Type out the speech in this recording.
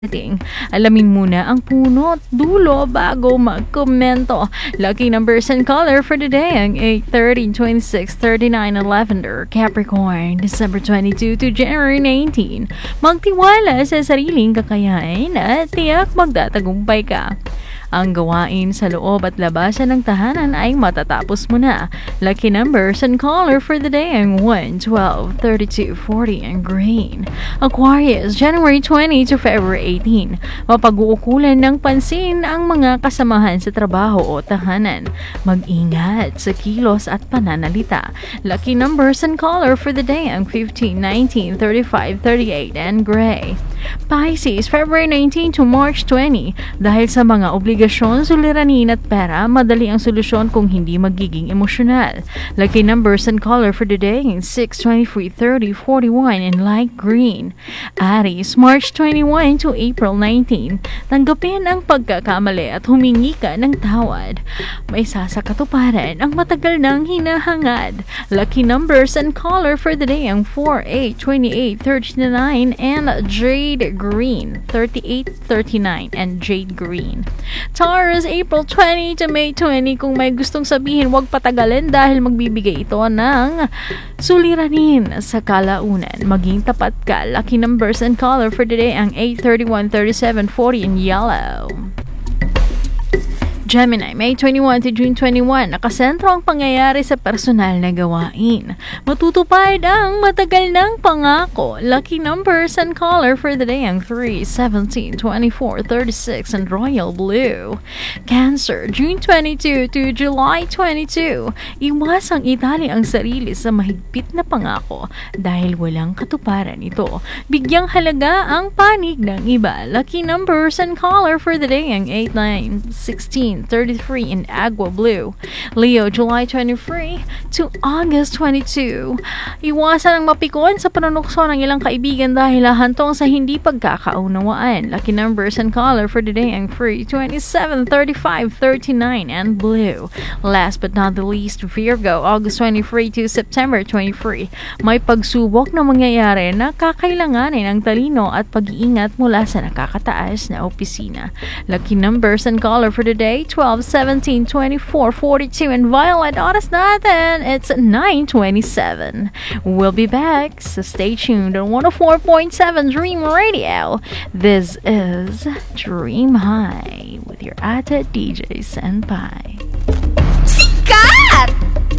Alamin muna ang punot dulo bago magkomento. Lucky numbers and color for today ang 8, 13, 26, 39 and lavender. Capricorn, December 22 to January 19. Magtiwala sa sariling kakayahan at tiyak magtatagumpay ka. Ang gawain sa loob at labasan ng tahanan ay matatapos mo na. Lucky numbers and color for the day ang 1, 12, 32, 40 and green. Aquarius, January 20 to February 18. Mapag-uukulan ng pansin ang mga kasamahan sa trabaho o tahanan. Mag-ingat sa kilos at pananalita. Lucky numbers and color for the day ang 15, 19, 35, 38 and gray. Pisces, February 19 to March 20. Dahil sa mga obligasyon, suliranin at pera, madali ang solusyon kung hindi magiging emosyonal. Lucky numbers and color for today in 6, 23, 30, 41 and light green. Aries, March 21 to April 19. Tanggapin ang pagkakamali at humingi ka ng tawad. May sasakatuparan ang matagal nang hinahangad. Lucky numbers and color for the day ang 4, 8, 28, 39 and jade green. 38, 39 and jade green. Taurus, April 20 to May 20. Kung may gustong sabihin, huwag patagalin dahil magbibigay ito ng suliranin sa kalaunan. Maging tapat ka. Lucky numbers and color for today ang 8, 31, 37, 40 and yellow. Gemini, May 21 to June 21, nakasentro ang pangyayari sa personal na gawain. Matutupad ang matagal ng pangako. Lucky numbers and color for the day ang 3, 17, 24, 36 and royal blue. Cancer, June 22 to July 22. Iwasang itali ang sarili sa mahigpit na pangako dahil walang katuparan ito. Bigyang halaga ang panig ng iba. Lucky numbers and color for the day ang 8, 9, 16, 33 in agua blue. Leo, July 23 to August 22. Iwasan ang mapikon sa panunukso ng ilang kaibigan dahil hantong sa hindi pagkakaunawaan. Lucky numbers and color for today ang 3, 27, 35, 39 and blue. Last but not the least, Virgo, August 23 to September 23. May pagsubok na mangyayari na kakailanganin ng talino at pag-iingat mula sa nakakataas na opisina. Lucky numbers and color for today 12, 17, 24, 42 and violet. Oras natin, it's 9:27. We'll be back, so stay tuned on 104.7 Dream Radio. This is Dream High with your Ate DJ Senpai. Sikat!